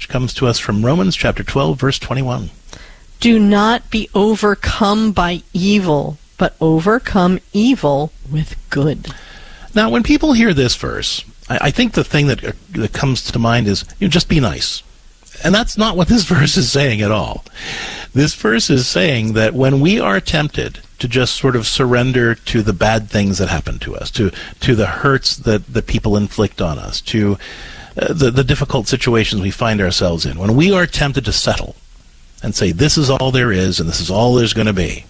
comes to us from Romans chapter 12, verse 21. Do not be overcome by evil, but overcome evil with good. Now, when people hear this verse, I think the thing that comes to mind is, just be nice. And that's not what this verse is saying at all. This verse is saying that when we are tempted to just sort of surrender to the bad things that happen to us, to the hurts that people inflict on us, to the difficult situations we find ourselves in, when we are tempted to settle and say, this is all there is and this is all there's going to be,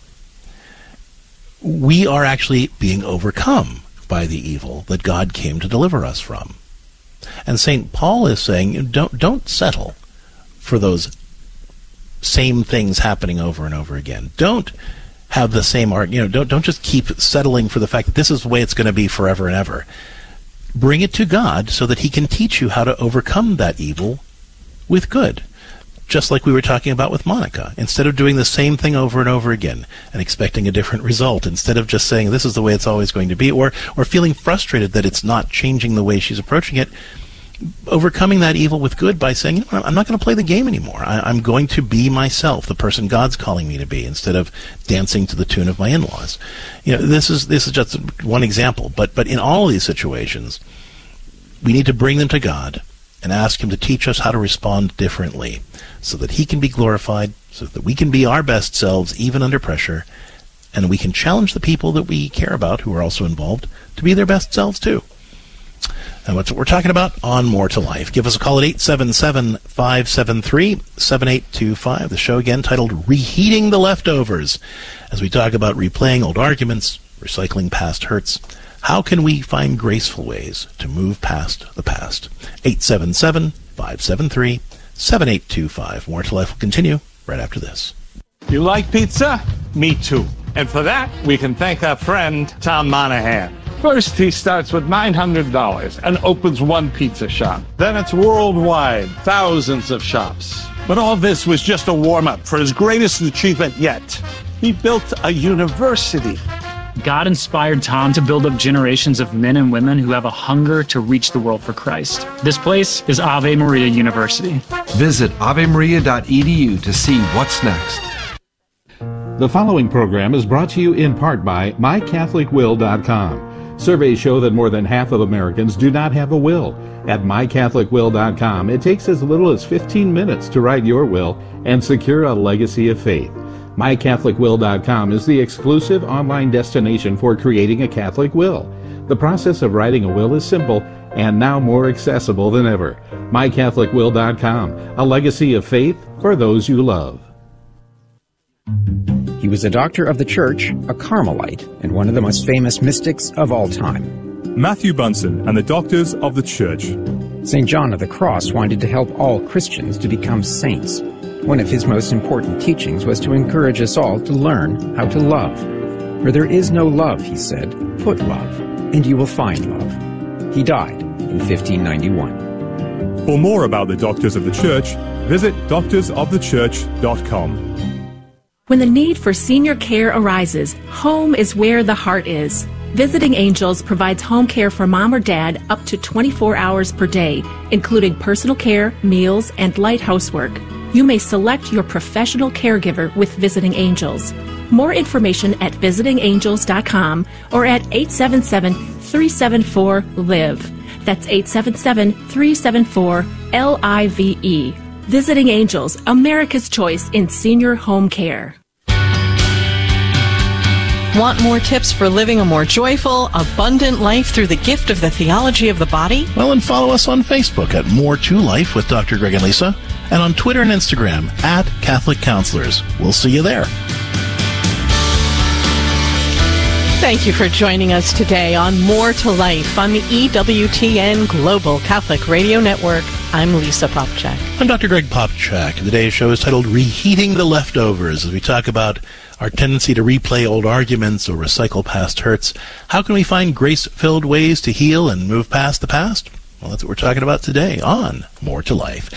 we are actually being overcome by the evil that God came to deliver us from. And St. Paul is saying, don't settle for those same things happening over and over again. Don't have the same art. Don't just keep settling for the fact that this is the way it's going to be forever and ever. Bring it to God so that he can teach you how to overcome that evil with good. Just like we were talking about with Monica. Instead of doing the same thing over and over again and expecting a different result, instead of just saying this is the way it's always going to be, or feeling frustrated that it's not changing the way she's approaching it, overcoming that evil with good by saying, I'm not going to play the game anymore. I'm going to be myself, the person God's calling me to be, instead of dancing to the tune of my in-laws. This is just one example, but in all of these situations, we need to bring them to God and ask him to teach us how to respond differently so that he can be glorified, so that we can be our best selves even under pressure, and we can challenge the people that we care about who are also involved to be their best selves too. And what's what we're talking about on More to Life. Give us a call at 877-573-7825. The show again titled Reheating the Leftovers, as we talk about replaying old arguments, recycling past hurts. How can we find graceful ways to move past the past? 877-573-7825. More to Life will continue right after this. You like pizza? Me too. And for that, we can thank our friend Tom Monahan. First, he starts with $900 and opens one pizza shop. Then it's worldwide, thousands of shops. But all this was just a warm-up for his greatest achievement yet. He built a university. God inspired Tom to build up generations of men and women who have a hunger to reach the world for Christ. This place is Ave Maria University. Visit avemaria.edu to see what's next. The following program is brought to you in part by MyCatholicWill.com. Surveys show that more than half of Americans do not have a will. At MyCatholicWill.com, it takes as little as 15 minutes to write your will and secure a legacy of faith. MyCatholicWill.com is the exclusive online destination for creating a Catholic will. The process of writing a will is simple and now more accessible than ever. MyCatholicWill.com, a legacy of faith for those you love. He was a doctor of the church, a Carmelite, and one of the most famous mystics of all time. Matthew Bunson and the Doctors of the Church. St. John of the Cross wanted to help all Christians to become saints. One of his most important teachings was to encourage us all to learn how to love. Where there is no love, he said, put love, and you will find love. He died in 1591. For more about the Doctors of the Church, visit doctorsofthechurch.com. When the need for senior care arises, home is where the heart is. Visiting Angels provides home care for mom or dad up to 24 hours per day, including personal care, meals, and light housework. You may select your professional caregiver with Visiting Angels. More information at visitingangels.com or at 877-374-LIVE. That's 877-374-LIVE. Visiting Angels, America's choice in senior home care. Want more tips for living a more joyful, abundant life through the gift of the theology of the body? Well, and follow us on Facebook at More to Life with Dr. Greg and Lisa, and on Twitter and Instagram at Catholic Counselors. We'll see you there. Thank you for joining us today on More to Life on the EWTN Global Catholic Radio Network. I'm Lisa Popchak. I'm Dr. Greg Popchak. Today's show is titled Reheating the Leftovers, as we talk about our tendency to replay old arguments or recycle past hurts. How can we find grace-filled ways to heal and move past the past? Well, that's what we're talking about today on More to Life.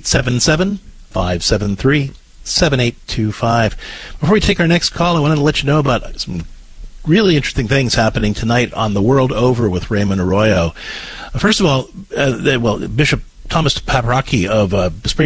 877-573-7825. Before we take our next call, I wanted to let you know about some really interesting things happening tonight on The World Over with Raymond Arroyo. First of all, Bishop Thomas Paprocki of Spring